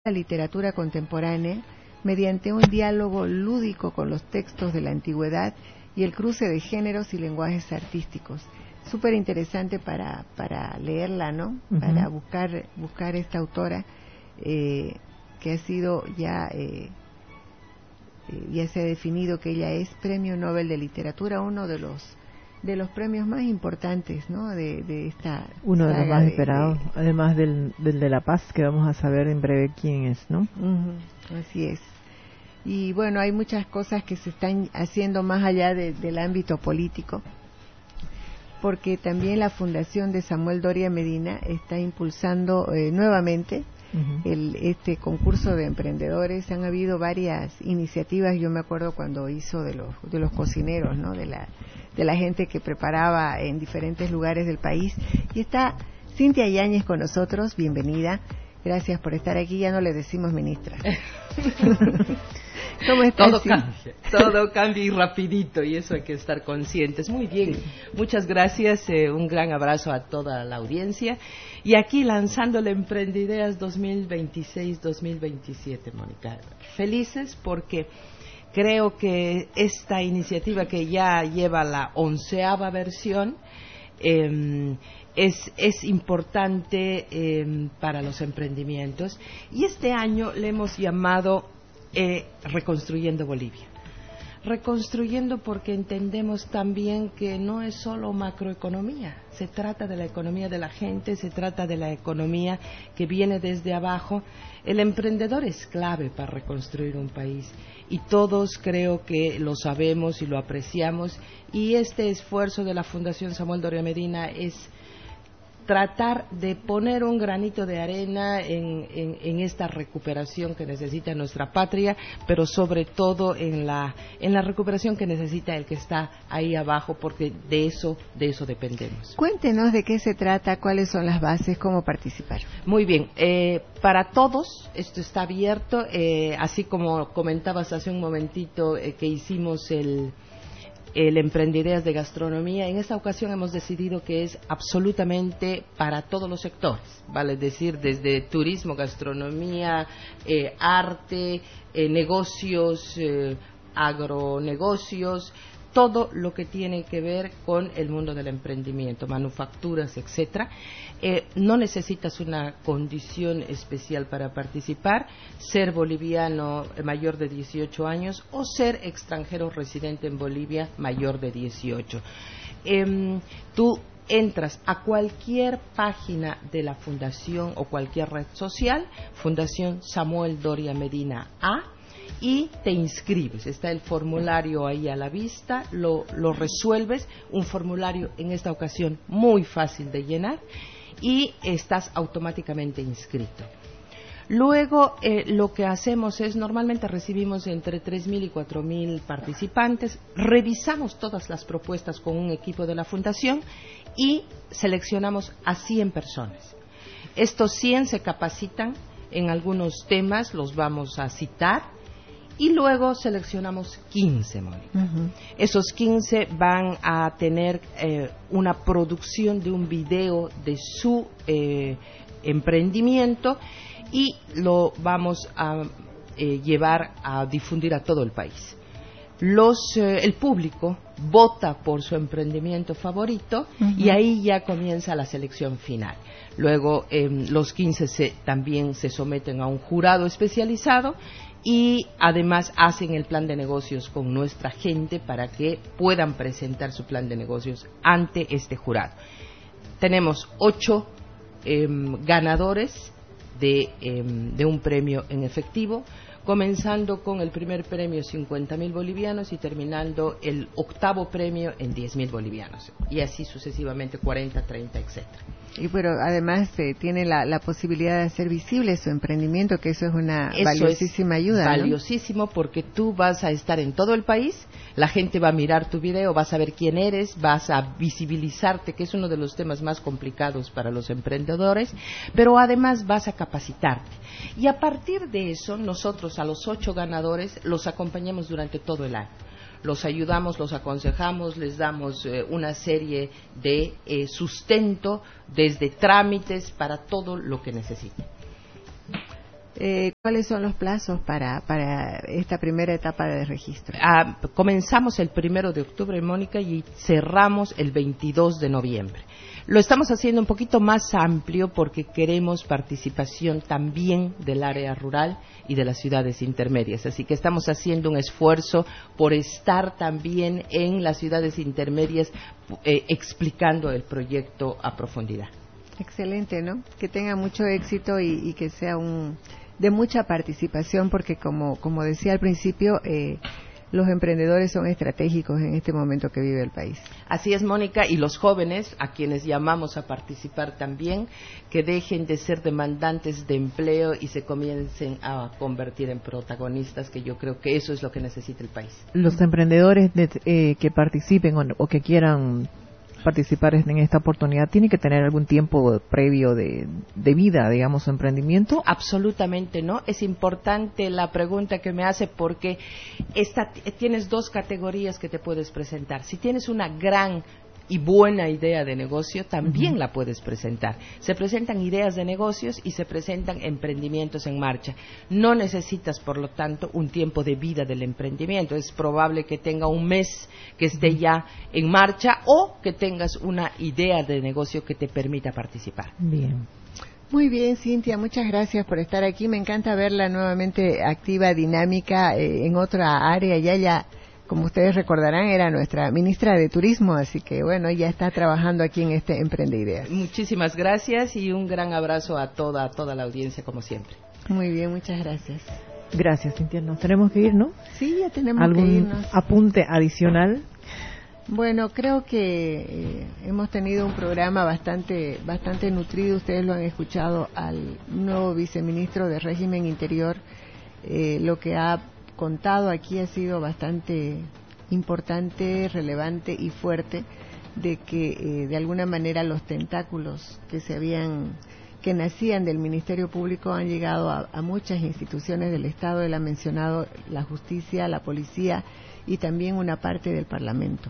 la literatura contemporánea mediante un diálogo lúdico con los textos de la antigüedad y el cruce de géneros y lenguajes artísticos. Súper interesante para leerla, ¿no? Uh-huh. Para buscar esta autora que ha sido ya se ha definido que ella es Premio Nobel de Literatura, uno de los premios más importantes, ¿no? De esta uno de los más esperados, además del de La Paz, que vamos a saber en breve quién es, ¿no? Uh-huh, así es. Y bueno, hay muchas cosas que se están haciendo más allá del ámbito político, porque también la Fundación de Samuel Doria Medina está impulsando nuevamente este concurso de emprendedores. Han habido varias iniciativas. Yo me acuerdo cuando hizo de los cocineros, ¿no? De la gente que preparaba en diferentes lugares del país. Y está Cintia Yáñez con nosotros. Bienvenida. Gracias por estar aquí. Ya no le decimos ministra. ¿Cómo estás? Todo cambia y rapidito, y eso hay que estar conscientes. Muy bien, sí. Muchas gracias, un gran abrazo a toda la audiencia. Y aquí lanzándole Emprendideas 2026-2027, Mónica. Felices porque creo que esta iniciativa, que ya lleva la 11ª versión, es importante para los emprendimientos. Y este año le hemos llamado Reconstruyendo Bolivia. Reconstruyendo porque entendemos también que no es solo macroeconomía, se trata de la economía de la gente, se trata de la economía que viene desde abajo. El emprendedor es clave para reconstruir un país y todos creo que lo sabemos y lo apreciamos, y este esfuerzo de la Fundación Samuel Doria Medina es tratar de poner un granito de arena en esta recuperación que necesita nuestra patria, pero sobre todo en la recuperación que necesita el que está ahí abajo, porque de eso dependemos. Cuéntenos de qué se trata, cuáles son las bases, cómo participar. Muy bien, para todos esto está abierto, así como comentabas hace un momentito que hicimos el Emprendideas de Gastronomía. En esta ocasión hemos decidido que es absolutamente para todos los sectores, vale decir, desde turismo, gastronomía, arte, negocios, agronegocios, todo lo que tiene que ver con el mundo del emprendimiento, manufacturas, etcétera. No necesitas una condición especial para participar, ser boliviano mayor de 18 años o ser extranjero residente en Bolivia mayor de 18. Tú entras a cualquier página de la Fundación o cualquier red social, Fundación Samuel Doria Medina A, y te inscribes. Está el formulario ahí a la vista, lo resuelves, un formulario en esta ocasión muy fácil de llenar, y estás automáticamente inscrito. Luego lo que hacemos es, normalmente recibimos entre 3.000 y 4.000 participantes, revisamos todas las propuestas con un equipo de la Fundación y seleccionamos a 100 personas. Estos 100 se capacitan en algunos temas, los vamos a citar, y luego seleccionamos 15, Mónica. Uh-huh. Esos 15 van a tener una producción de un video de su emprendimiento, y lo vamos a llevar a difundir a todo el país. El público vota por su emprendimiento favorito, uh-huh, y ahí ya comienza la selección final. Luego los 15 también se someten a un jurado especializado, y además hacen el plan de negocios con nuestra gente para que puedan presentar su plan de negocios ante este jurado. Tenemos 8 ganadores de un premio en efectivo, comenzando con el primer premio 50.000 bolivianos y terminando el 8º premio en 10.000 bolivianos, y así sucesivamente 40, 30, etcétera. Y pero además tiene la posibilidad de hacer visible su emprendimiento, que eso es una valiosísima ayuda, ¿no? Valiosísimo, porque tú vas a estar en todo el país, la gente va a mirar tu video, vas a ver quién eres, vas a visibilizarte, que es uno de los temas más complicados para los emprendedores, pero además vas a capacitarte. Y a partir de eso, nosotros a los 8 ganadores los acompañamos durante todo el año. Los ayudamos, los aconsejamos, les damos una serie de sustento, desde trámites para todo lo que necesiten. ¿Cuáles son los plazos para esta primera etapa de registro? Comenzamos el 1 de octubre, Mónica, y cerramos el 22 de noviembre. Lo estamos haciendo un poquito más amplio porque queremos participación también del área rural y de las ciudades intermedias. Así que estamos haciendo un esfuerzo por estar también en las ciudades intermedias explicando el proyecto a profundidad. Excelente, ¿no? Que tenga mucho éxito y que sea de mucha participación, porque como decía al principio, los emprendedores son estratégicos en este momento que vive el país. Así es, Mónica, y los jóvenes, a quienes llamamos a participar también, que dejen de ser demandantes de empleo y se comiencen a convertir en protagonistas, que yo creo que eso es lo que necesita el país. Los emprendedores que participen o que quieran participar en esta oportunidad, ¿tiene que tener algún tiempo previo de vida, digamos, su emprendimiento? Absolutamente no. Es importante la pregunta que me hace, porque tienes dos categorías que te puedes presentar. Si tienes una gran y buena idea de negocio, también la puedes presentar. Se presentan ideas de negocios y se presentan emprendimientos en marcha. No necesitas, por lo tanto, un tiempo de vida del emprendimiento. Es probable que tenga un mes que esté ya en marcha, o que tengas una idea de negocio que te permita participar. Bien. Muy bien, Cintia, muchas gracias por estar aquí. Me encanta verla nuevamente activa, dinámica, en otra área. Ya, como ustedes recordarán, era nuestra ministra de Turismo, así que bueno, ya está trabajando aquí en este Emprende Ideas. Muchísimas gracias y un gran abrazo a toda la audiencia, como siempre. Muy bien, muchas gracias. Gracias, Cintia. Nos tenemos que ir, ¿no? Sí, ya tenemos que irnos. ¿Algún apunte adicional? Bueno, creo que hemos tenido un programa bastante nutrido. Ustedes lo han escuchado al nuevo viceministro de Régimen Interior. Lo que ha contado aquí ha sido bastante importante, relevante y fuerte, de que de alguna manera los tentáculos que nacían del Ministerio Público han llegado a muchas instituciones del Estado. Él ha mencionado la justicia, la policía y también una parte del Parlamento.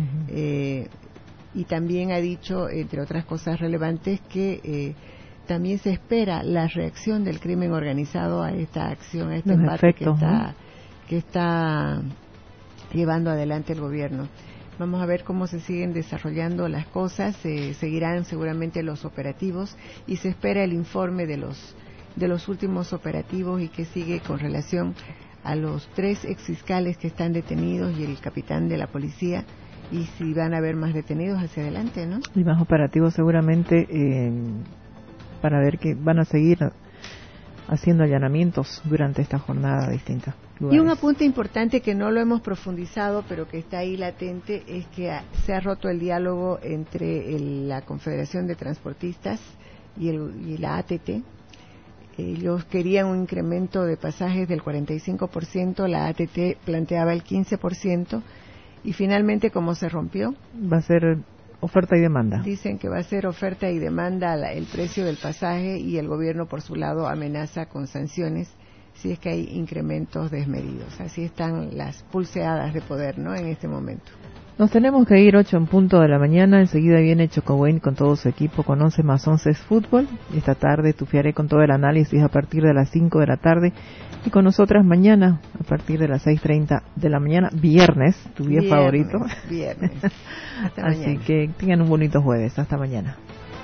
Y también ha dicho, entre otras cosas relevantes, que también se espera la reacción del crimen organizado a esta acción, a este embate que está llevando adelante el gobierno. Vamos a ver cómo se siguen desarrollando las cosas. Seguirán seguramente los operativos y se espera el informe de los últimos operativos y que sigue con relación a los 3 exfiscales que están detenidos y el capitán de la policía, y si van a haber más detenidos hacia adelante, ¿no? Y más operativos seguramente para ver que van a seguir haciendo allanamientos durante esta jornada distinta. Y un apunte importante que no lo hemos profundizado, pero que está ahí latente, es que se ha roto el diálogo entre la Confederación de Transportistas y la ATT. Ellos querían un incremento de pasajes del 45%, la ATT planteaba el 15%, y finalmente, como se rompió, va a ser oferta y demanda. Dicen que va a ser oferta y demanda el precio del pasaje, y el gobierno por su lado amenaza con sanciones si es que hay incrementos desmedidos. Así están las pulseadas de poder, ¿no?, en este momento. Nos tenemos que ir 8 en punto de la mañana. Enseguida viene Chocobain con todo su equipo con 11 más 11 es fútbol. Esta tarde tufiaré con todo el análisis a partir de las 5 de la tarde. Y con nosotras mañana a partir de las 6:30 de la mañana, viernes, tu día favorito. Viernes. Hasta Así mañana. que tengan un bonito jueves. Hasta mañana.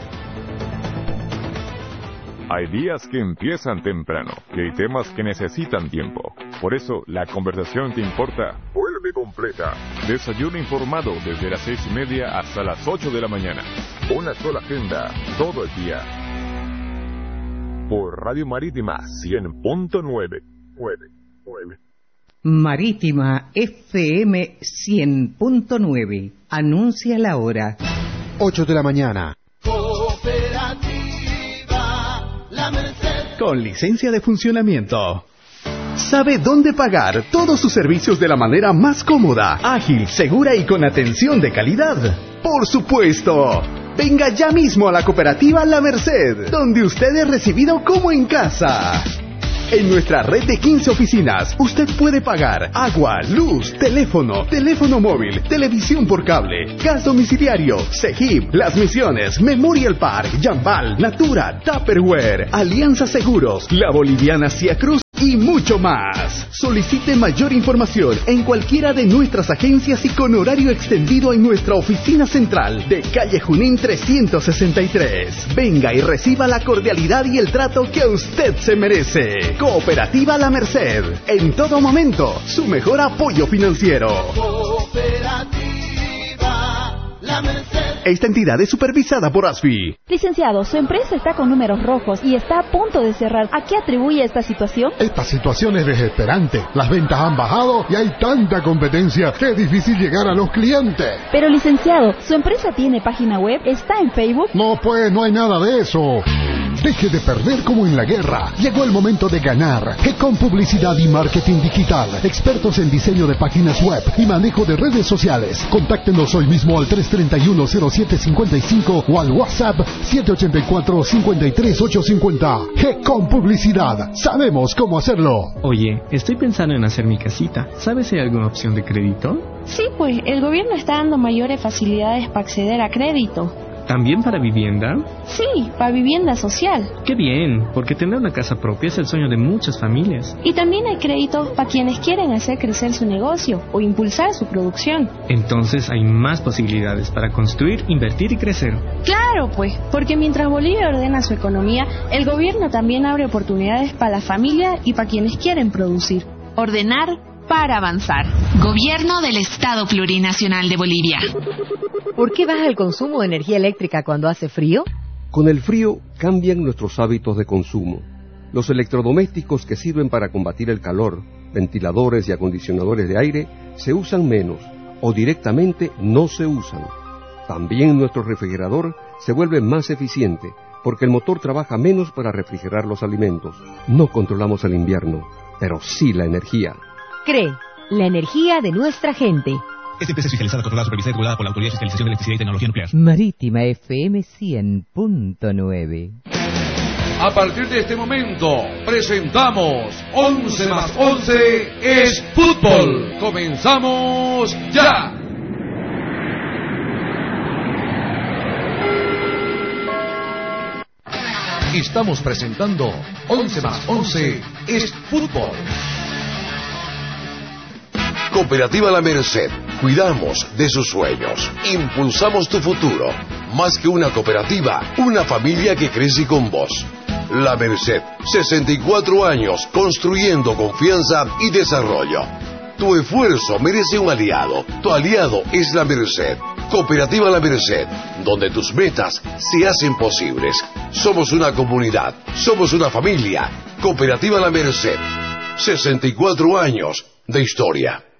Hay días que empiezan temprano y hay temas que necesitan tiempo. Por eso, la conversación que importa vuelve completa. Desayuno informado desde las 6:30 hasta las 8 de la mañana. Una sola agenda, todo el día. Por Radio Marítima 100.9. Marítima FM 100.9. Anuncia la hora. 8 de la mañana. Con licencia de funcionamiento. Sabe dónde pagar todos sus servicios de la manera más cómoda, ágil, segura y con atención de calidad. ¡Por supuesto! Venga ya mismo a la cooperativa La Merced, donde usted es recibido como en casa. En nuestra red de 15 oficinas, usted puede pagar agua, luz, teléfono móvil, televisión por cable, gas domiciliario, Cegip, Las Misiones, Memorial Park, Jambal, Natura, Tupperware, Alianza Seguros, La Boliviana Cia Cruz y mucho más. Solicite mayor información en cualquiera de nuestras agencias y con horario extendido en nuestra oficina central de calle Junín 363. Venga y reciba la cordialidad y el trato que usted se merece. Cooperativa La Merced. En todo momento, su mejor apoyo financiero. Cooperativa La Merced. Esta entidad es supervisada por ASFI. Licenciado, su empresa está con números rojos y está a punto de cerrar. ¿A qué atribuye esta situación? Esta situación es desesperante. Las ventas han bajado y hay tanta competencia que es difícil llegar a los clientes. Pero licenciado, ¿su empresa tiene página web? ¿Está en Facebook? No, pues, no hay nada de eso. Deje de perder como en la guerra. Llegó el momento de ganar. Econ Publicidad y Marketing Digital. Expertos en diseño de páginas web y manejo de redes sociales. Contáctenos hoy mismo al 331-0755 o al WhatsApp 784-53850. Econ Publicidad. Sabemos cómo hacerlo. Oye, estoy pensando en hacer mi casita. ¿Sabes si hay alguna opción de crédito? Sí, pues el gobierno está dando mayores facilidades para acceder a crédito. ¿También para vivienda? Sí, para vivienda social. ¡Qué bien! Porque tener una casa propia es el sueño de muchas familias. Y también hay créditos para quienes quieren hacer crecer su negocio o impulsar su producción. Entonces hay más posibilidades para construir, invertir y crecer. Claro, pues, porque mientras Bolivia ordena su economía, el gobierno también abre oportunidades para la familia y para quienes quieren producir. Ordenar para avanzar. Gobierno del Estado Plurinacional de Bolivia. ¿Por qué baja el consumo de energía eléctrica cuando hace frío? Con el frío cambian nuestros hábitos de consumo. Los electrodomésticos que sirven para combatir el calor, ventiladores y acondicionadores de aire, se usan menos o directamente no se usan. También nuestro refrigerador se vuelve más eficiente porque el motor trabaja menos para refrigerar los alimentos. No controlamos el invierno, pero sí la energía. CRE, la energía de nuestra gente. Esta empresa es fiscalizada, controlada, supervisada y regulada por la Autoridad de Fiscalización de Electricidad y Tecnología Nuclear. Marítima FM 100.9. A partir de este momento, presentamos 11 más 11 es fútbol. ¡Comenzamos ya! Estamos presentando 11 más 11 es fútbol. Cooperativa La Merced. Cuidamos de sus sueños. Impulsamos tu futuro. Más que una cooperativa, una familia que crece con vos. La Merced. 64 años construyendo confianza y desarrollo. Tu esfuerzo merece un aliado. Tu aliado es La Merced. Cooperativa La Merced, donde tus metas se hacen posibles. Somos una comunidad. Somos una familia. Cooperativa La Merced. 64 años de historia.